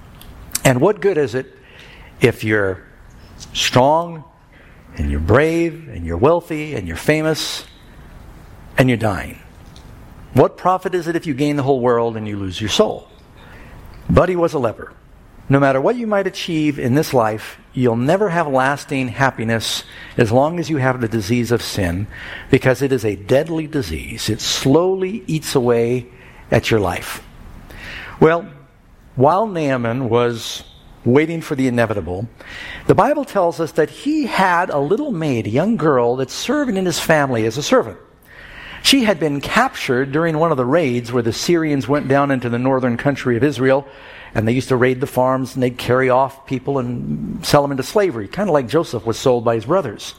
And what good is it if you're strong, and you're brave, and you're wealthy, and you're famous, and you're dying? What profit is it if you gain the whole world and you lose your soul? But he was a leper. No matter what you might achieve in this life, you'll never have lasting happiness as long as you have the disease of sin, because it is a deadly disease. It slowly eats away at your life. Well, while Naaman was waiting for the inevitable, the Bible tells us that he had a little maid, a young girl, that served in his family as a servant. She had been captured during one of the raids where the Syrians went down into the northern country of Israel, and they used to raid the farms, and they'd carry off people and sell them into slavery, kind of like Joseph was sold by his brothers.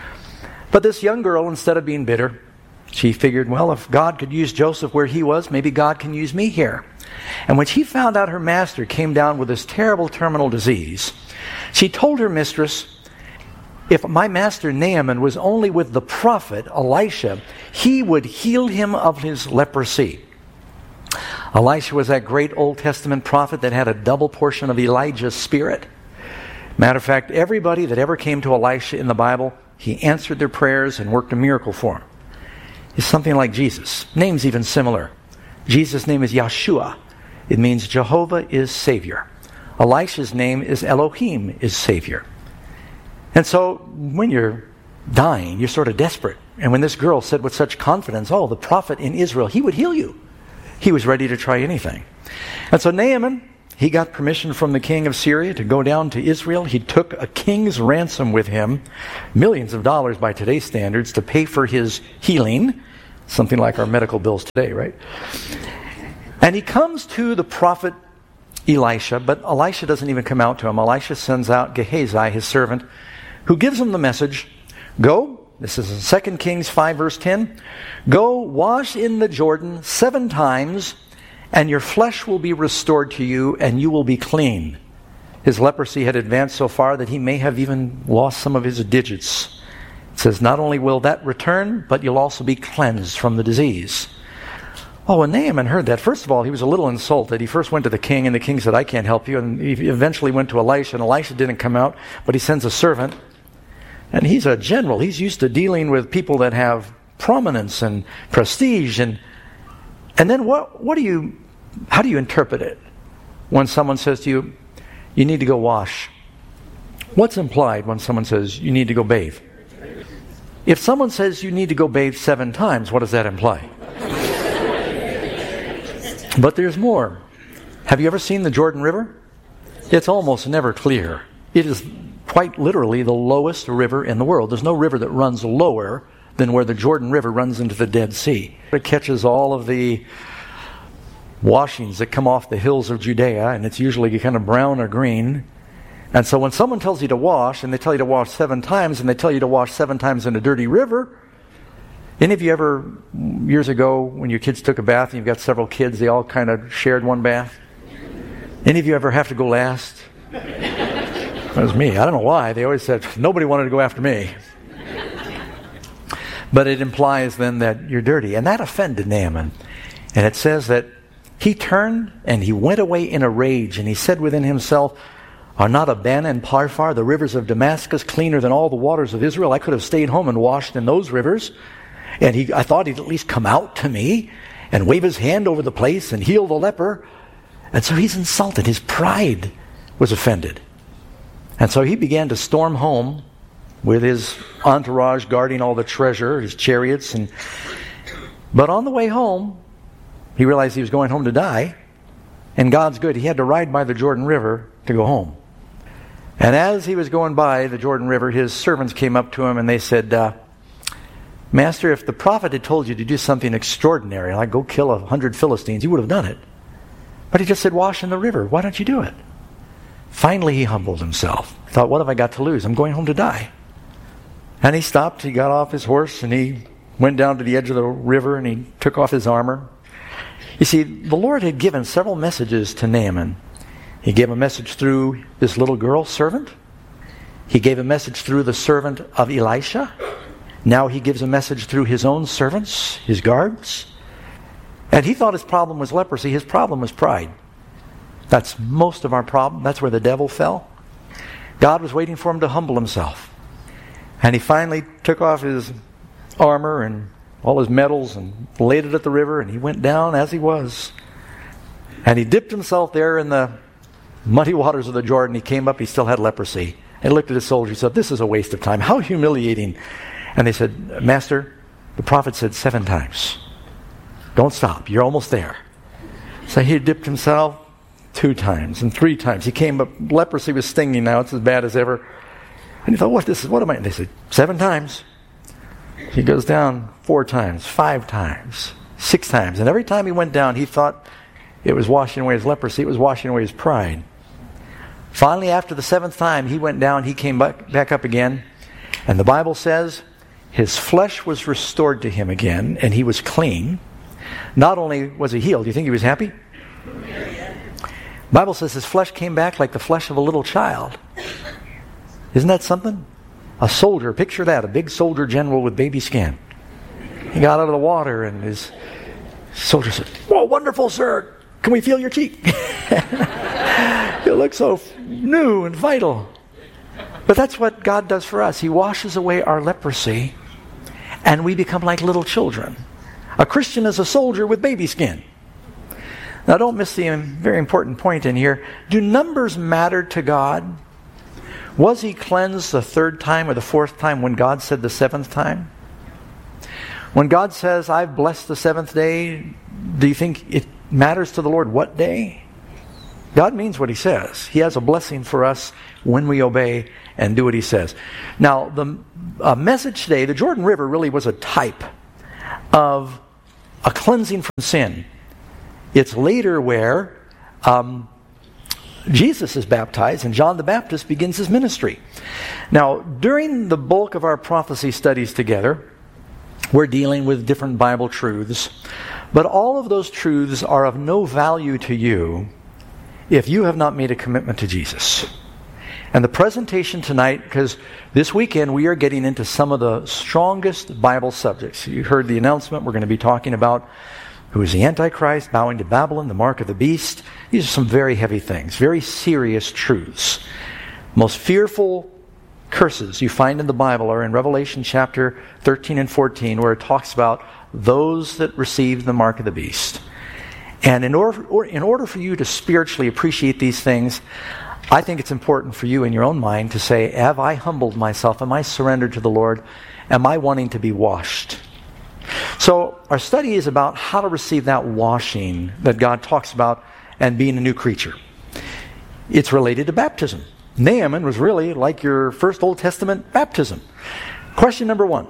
But this young girl, instead of being bitter, she figured, well, if God could use Joseph where he was, maybe God can use me here. And when she found out her master came down with this terrible terminal disease, she told her mistress, if my master Naaman was only with the prophet Elisha, he would heal him of his leprosy. Elisha was that great Old Testament prophet that had a double portion of Elijah's spirit. Matter of fact, everybody that ever came to Elisha in the Bible, he answered their prayers and worked a miracle for them. It's something like Jesus. Name's even similar. Jesus' name is Yeshua, It means Jehovah is Savior. Elisha's name is Elohim is Savior. And so when you're dying, you're sort of desperate. And when this girl said with such confidence, oh, the prophet in Israel, he would heal you, he was ready to try anything. And so Naaman, he got permission from the king of Syria to go down to Israel. He took a king's ransom with him, millions of dollars by today's standards, to pay for his healing, something like our medical bills today, right? And he comes to the prophet Elisha, but Elisha doesn't even come out to him. Elisha sends out Gehazi, his servant, who gives him the message, go, this is in 2 Kings 5 verse 10, go wash in the Jordan 7 times, and your flesh will be restored to you, and you will be clean. His leprosy had advanced so far that he may have even lost some of his digits. It says, not only will that return, but you'll also be cleansed from the disease. Oh, when Naaman heard that, first of all, he was a little insulted. He first went to the king, and the king said, I can't help you. And he eventually went to Elisha, and Elisha didn't come out, but he sends a servant. And he's a general. He's used to dealing with people that have prominence and prestige. And then how do you interpret it when someone says to you, you need to go wash? What's implied when someone says you need to go bathe? If someone says you need to go bathe 7 times, what does that imply? But there's more. Have you ever seen the Jordan River? It's almost never clear. It is quite literally the lowest river in the world. There's no river that runs lower than where the Jordan River runs into the Dead Sea. It catches all of the washings that come off the hills of Judea, and it's usually kind of brown or green. And so when someone tells you to wash, and they tell you to wash 7 times, and they tell you to wash 7 times in a dirty river, any of you ever, years ago, when your kids took a bath, and you've got several kids, they all kind of shared one bath? Any of you ever have to go last? That was me. I don't know why. They always said, nobody wanted to go after me. But it implies then that you're dirty. And that offended Naaman. And it says that he turned and he went away in a rage, and he said within himself, are not Abana and Parfar, the rivers of Damascus, cleaner than all the waters of Israel? I could have stayed home and washed in those rivers. And I thought he'd at least come out to me and wave his hand over the place and heal the leper. And so he's insulted. His pride was offended. And so he began to storm home with his entourage guarding all the treasure, his chariots. But on the way home, he realized he was going home to die. And God's good. He had to ride by the Jordan River to go home. And as he was going by the Jordan River, his servants came up to him and they said, Master, if the prophet had told you to do something extraordinary, like go kill 100 Philistines, you would have done it. But he just said, wash in the river. Why don't you do it? Finally, he humbled himself. He thought, what have I got to lose? I'm going home to die. And he stopped. He got off his horse and he went down to the edge of the river and he took off his armor. You see, the Lord had given several messages to Naaman. He gave a message through this little girl servant. He gave a message through the servant of Elisha. Now he gives a message through his own servants, his guards. And he thought his problem was leprosy. His problem was pride. That's most of our problem. That's where the devil fell. God was waiting for him to humble himself. And he finally took off his armor and all his medals and laid it at the river, and he went down as he was. And he dipped himself there in the muddy waters of the Jordan. He came up, he still had leprosy. And he looked at his soldiers, he said, this is a waste of time. How humiliating. And they said, Master, the prophet said 7 times. Don't stop. You're almost there. So he dipped himself 2 times and 3 times. He came up, leprosy was stinging now. It's as bad as ever. And he thought, what am I? And they said, 7 times. He goes down 4 times, 5 times, 6 times. And every time he went down, he thought it was washing away his leprosy. It was washing away his pride. Finally, after the 7th time, he went down. He came back up again. And the Bible says his flesh was restored to him again, and he was clean. Not only was he healed, do you think he was happy? The Bible says his flesh came back like the flesh of a little child. Isn't that something? A soldier, picture that, a big soldier general with baby skin. He got out of the water and his soldier said, "Oh, wonderful, sir. Can we feel your cheek?" You look so new and vital. But that's what God does for us. He washes away our leprosy and we become like little children. A Christian is a soldier with baby skin. Now don't miss the very important point in here. Do numbers matter to God? Was he cleansed the third time or the fourth time when God said the seventh time? When God says, I've blessed the seventh day, do you think it matters to the Lord what day? God means what he says. He has a blessing for us when we obey and do what he says. Now, the message today, the Jordan River really was a type of a cleansing from sin. It's later where Jesus is baptized and John the Baptist begins his ministry. Now, during the bulk of our prophecy studies together, we're dealing with different Bible truths, but all of those truths are of no value to you if you have not made a commitment to Jesus. And the presentation tonight, because this weekend we are getting into some of the strongest Bible subjects. You heard the announcement. We're going to be talking about who is the Antichrist, bowing to Babylon, the mark of the beast. These are some very heavy things, very serious truths. Most fearful curses you find in the Bible are in Revelation chapter 13 and 14, where it talks about those that receive the mark of the beast. And in order for you to spiritually appreciate these things, I think it's important for you in your own mind to say, have I humbled myself? Am I surrendered to the Lord? Am I wanting to be washed? So our study is about how to receive that washing that God talks about and being a new creature. It's related to baptism. Naaman was really like your first Old Testament baptism. Question number 1.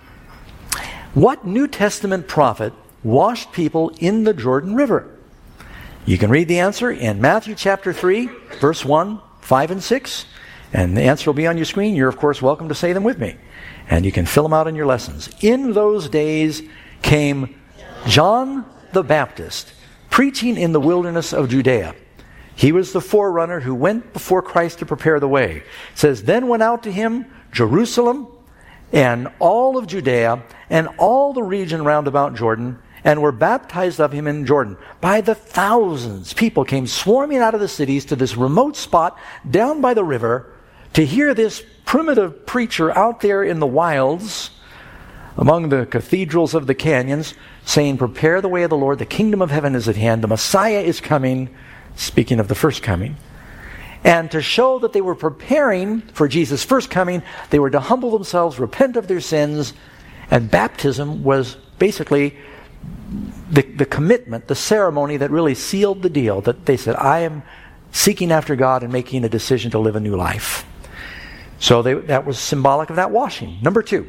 What New Testament prophet washed people in the Jordan River? You can read the answer in Matthew chapter 3, verse 1, 5, and 6. And the answer will be on your screen. You're, of course, welcome to say them with me. And you can fill them out in your lessons. In those days came John the Baptist, preaching in the wilderness of Judea. He was the forerunner who went before Christ to prepare the way. It says, then went out to him Jerusalem and all of Judea and all the region round about Jordan, and were baptized of him in Jordan. By the thousands, people came swarming out of the cities to this remote spot down by the river to hear this primitive preacher out there in the wilds, among the cathedrals of the canyons, saying, prepare the way of the Lord, the kingdom of heaven is at hand, the Messiah is coming, speaking of the first coming. And to show that they were preparing for Jesus' first coming, they were to humble themselves, repent of their sins, and baptism was basically the commitment, the ceremony that really sealed the deal, that they said, I am seeking after God and making a decision to live a new life. So that was symbolic of that washing. Number 2,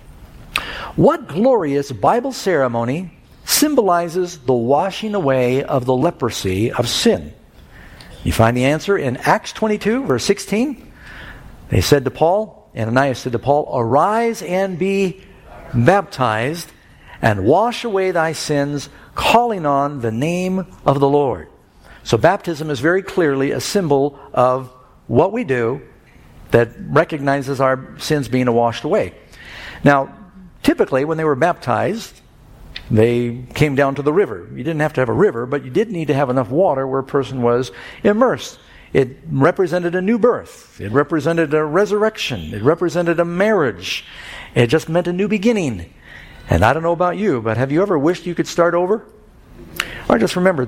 what glorious Bible ceremony symbolizes the washing away of the leprosy of sin? You find the answer in Acts 22, verse 16. They said to Paul, Ananias said to Paul, arise and be baptized and wash away thy sins, calling on the name of the Lord. So baptism is very clearly a symbol of what we do that recognizes our sins being washed away. Now, typically when they were baptized, they came down to the river. You didn't have to have a river, but you did need to have enough water where a person was immersed. It represented a new birth. It represented a resurrection. It represented a marriage. It just meant a new beginning. And I don't know about you, but have you ever wished you could start over? I just remembered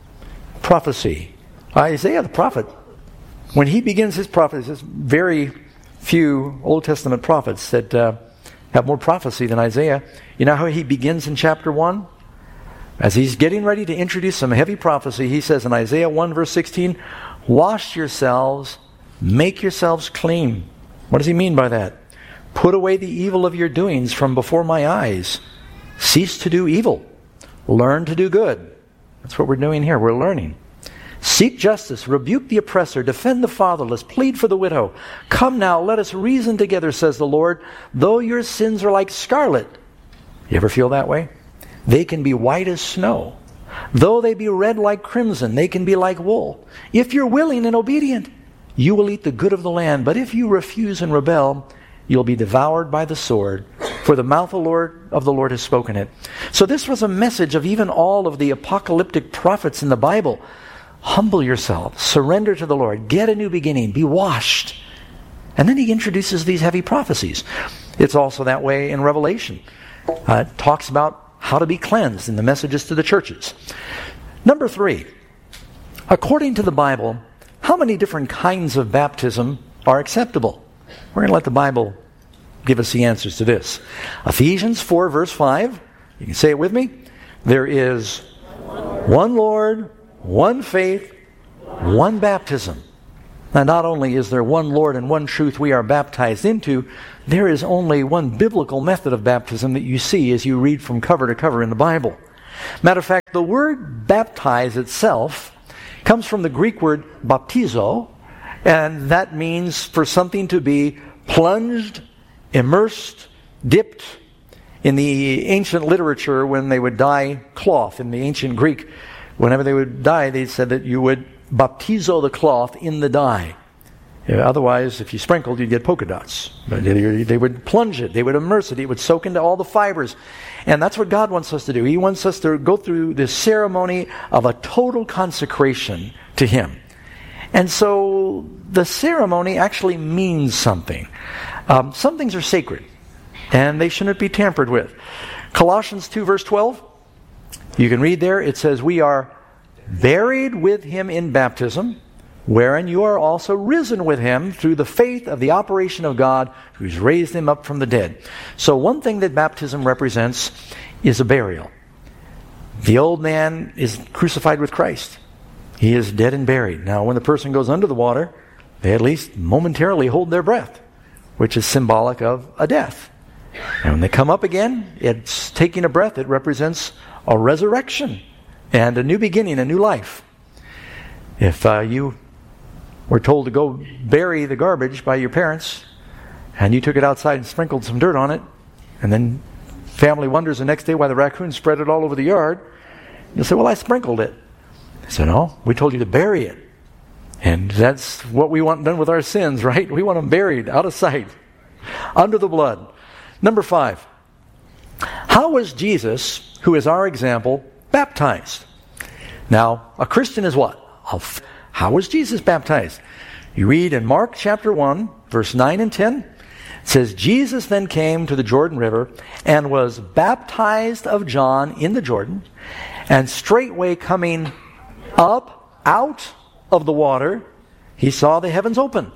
prophecy. Isaiah the prophet, when he begins his prophecy, there's very few Old Testament prophets that have more prophecy than Isaiah. You know how he begins in chapter 1? As he's getting ready to introduce some heavy prophecy, he says in Isaiah 1 verse 16, wash yourselves, make yourselves clean. What does he mean by that? Put away the evil of your doings from before my eyes. Cease to do evil. Learn to do good. That's what we're doing here. We're learning. Seek justice, rebuke the oppressor, defend the fatherless, plead for the widow. Come now, let us reason together, says the Lord. Though your sins are like scarlet. You ever feel that way? They can be white as snow. Though they be red like crimson, they can be like wool. If you're willing and obedient, you will eat the good of the land. But if you refuse and rebel, you'll be devoured by the sword, for the mouth of the Lord has spoken it. So this was a message of even all of the apocalyptic prophets in the Bible. Humble yourself, surrender to the Lord, get a new beginning, be washed. And then he introduces these heavy prophecies. It's also that way in Revelation. It talks about how to be cleansed in the messages to the churches. Number 3, according to the Bible, how many different kinds of baptism are acceptable? We're going to let the Bible give us the answers to this. Ephesians 4, verse 5. You can say it with me. There is one Lord, one faith, one baptism. Now, not only is there one Lord and one truth we are baptized into, there is only one biblical method of baptism that you see as you read from cover to cover in the Bible. Matter of fact, the word baptize itself comes from the Greek word baptizo, and that means for something to be plunged, immersed, dipped. In the ancient literature, when they would dye cloth, in the ancient Greek, whenever they would dye, they said that you would baptizo the cloth in the dye. Otherwise, if you sprinkled, you'd get polka dots. They would plunge it. They would immerse it. It would soak into all the fibers. And that's what God wants us to do. He wants us to go through this ceremony of a total consecration to Him. And so the ceremony actually means something. Some things are sacred, and they shouldn't be tampered with. Colossians 2, verse 12, you can read there, it says, we are buried with Him in baptism, wherein you are also risen with Him through the faith of the operation of God, who's raised Him up from the dead. So one thing that baptism represents is a burial. The old man is crucified with Christ. He is dead and buried. Now, when the person goes under the water, they at least momentarily hold their breath, which is symbolic of a death. And when they come up again, it's taking a breath. It represents a resurrection and a new beginning, a new life. If you were told to go bury the garbage by your parents, and you took it outside and sprinkled some dirt on it, and then family wonders the next day why the raccoons spread it all over the yard, you'll say, well, I sprinkled it. I said, no, we told you to bury it. And that's what we want done with our sins, right? We want them buried, out of sight, under the blood. Number 5, how was Jesus, who is our example, baptized? Now, a Christian is what? How was Jesus baptized? You read in Mark chapter 1, verse 9 and 10, it says, Jesus then came to the Jordan River and was baptized of John in the Jordan, and straightway coming up out of the water, he saw the heavens open.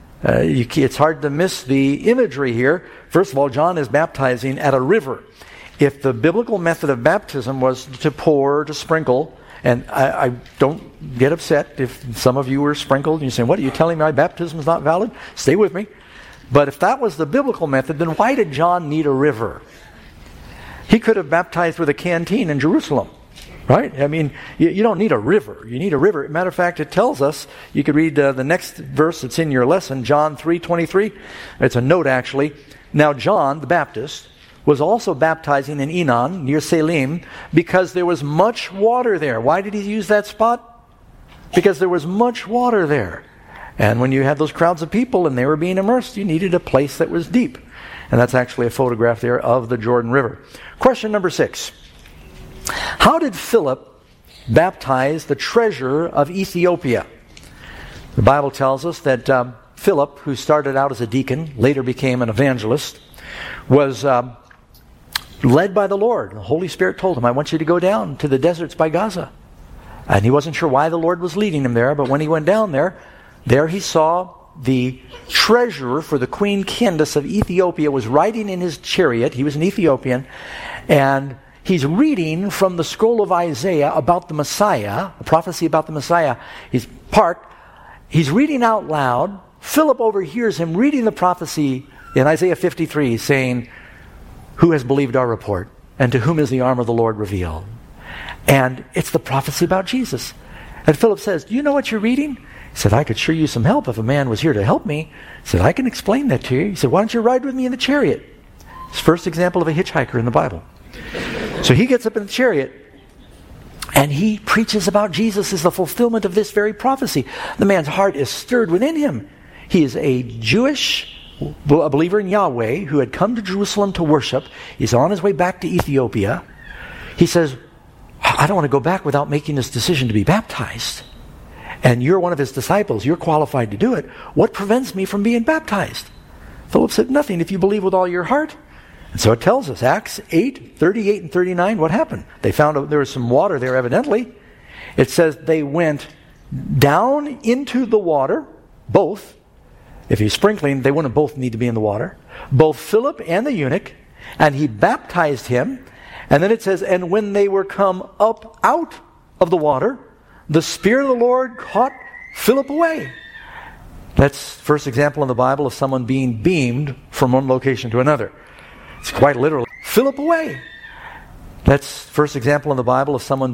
It's hard to miss the imagery here. First of all, John is baptizing at a river. If the biblical method of baptism was to pour, to sprinkle, and I don't get upset if some of you were sprinkled and you're saying, what, are you telling me my baptism is not valid? Stay with me. But if that was the biblical method, then why did John need a river? He could have baptized with a canteen in Jerusalem. Right? I mean, you don't need a river. You need a river. Matter of fact, it tells us, you could read the next verse that's in your lesson, John 3:23. It's a note, actually. Now, John, the Baptist, was also baptizing in Enon, near Salim, because there was much water there. Why did he use that spot? Because there was much water there. And when you had those crowds of people and they were being immersed, you needed a place that was deep. And that's actually a photograph there of the Jordan River. Question number 6. How did Philip baptize the treasurer of Ethiopia? The Bible tells us that Philip, who started out as a deacon, later became an evangelist, was led by the Lord. The Holy Spirit told him, I want you to go down to the deserts by Gaza. And he wasn't sure why the Lord was leading him there, but when he went down there he saw the treasurer for the Queen Candace of Ethiopia was riding in his chariot. He was an Ethiopian, and he's reading from the scroll of Isaiah about the Messiah, a prophecy about the Messiah. He's parked. He's reading out loud. Philip overhears him reading the prophecy in Isaiah 53, saying, who has believed our report? And to whom is the arm of the Lord revealed? And it's the prophecy about Jesus. And Philip says, do you know what you're reading? He said, I could sure use some help if a man was here to help me. He said, I can explain that to you. He said, why don't you ride with me in the chariot? It's the first example of a hitchhiker in the Bible. So he gets up in the chariot and he preaches about Jesus as the fulfillment of this very prophecy. The man's heart is stirred within him. He is a Jewish a believer in Yahweh who had come to Jerusalem to worship. He's on his way back to Ethiopia. He says, I don't want to go back without making this decision to be baptized. And you're one of his disciples. You're qualified to do it. What prevents me from being baptized? Philip said, nothing if you believe with all your heart. And so it tells us, Acts 8:38 and 39, what happened? They found there was some water there evidently. It says they went down into the water, both. If he's sprinkling, they wouldn't both need to be in the water. Both Philip and the eunuch, and he baptized him. And then it says, and when they were come up out of the water, the Spirit of the Lord caught Philip away. That's the first example in the Bible of someone being beamed from one location to another. It's quite literal. Philip away. That's the first example in the Bible of someone